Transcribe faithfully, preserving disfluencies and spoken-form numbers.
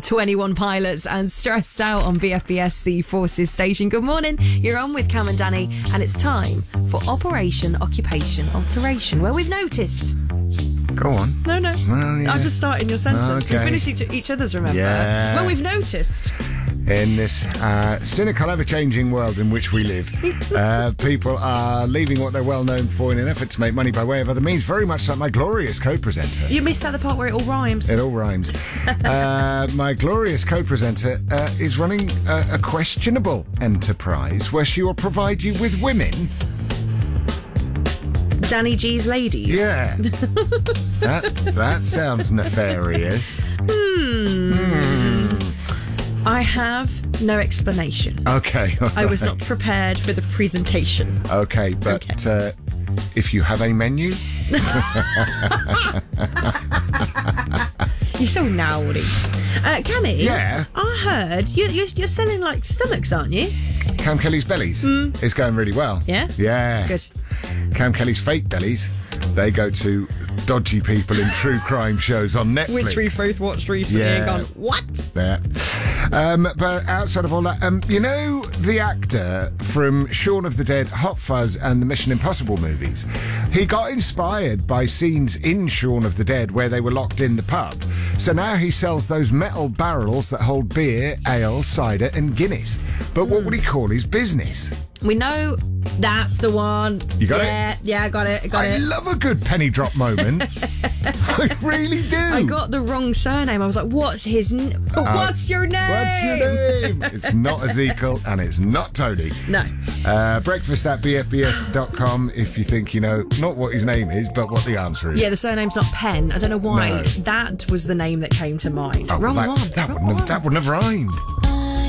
twenty-one pilots and stressed out on B F B S, the Forces station. Good morning. You're on with Cam and Danny, and it's time for Operation Occupation Alteration, where we've noticed... Go on. No, no. Well, yeah. I'm just starting your sentence. Okay. We finish each, each other's, remember? Yeah. Well, we've noticed. In this uh, cynical, ever-changing world in which we live, uh, people are leaving what they're well known for in an effort to make money by way of other means, very much like my glorious co-presenter. You missed out the part where it all rhymes. It all rhymes. uh, my glorious co-presenter uh, is running a, a questionable enterprise where she will provide you with women. Danny G's ladies. Yeah. that, that sounds nefarious. Hmm. Hmm. I have no explanation. Okay. I was not prepared for the presentation. Okay, but Okay. Uh, if you have a menu... You're so naughty. Uh, Cammy? Yeah? I heard you, you're, you're selling, like, stomachs, aren't you? Cam Kelly's Bellies Mm. is going really well. Yeah? Yeah. Good. Cam Kelly's Fake Bellies, they go to dodgy people in true crime shows on Netflix. Which we've both watched recently Yeah. and gone, what? Yeah. Um, but outside of all that, um, you know the actor from Shaun of the Dead, Hot Fuzz and the Mission Impossible movies? He got inspired by scenes in Shaun of the Dead where they were locked in the pub. So now he sells those metal barrels that hold beer, ale, cider and Guinness. But what would he call his business? We know that's the one. You got yeah, it? Yeah, I got it. I got I it. love a good penny drop moment. I really do. I got the wrong surname. I was like, what's his... N- what's your name? What's your name? It's not Ezekiel and it's not Tony. No. Uh, breakfast at b f b s dot com if you think you know not what his name is, but what the answer is. Yeah, the surname's not Penn. I don't know why. No. That was the name that came to mind. Oh, Wrong that, one. That Wrong wouldn't, have, one. that wouldn't have rhymed.